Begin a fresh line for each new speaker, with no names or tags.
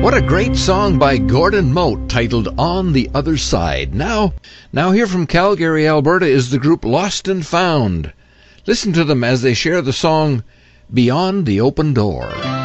What a great song by Gordon Mote titled On the Other Side. Now here from Calgary, Alberta is the group Lost and Found. Listen to them as they share the song Beyond the Open Door.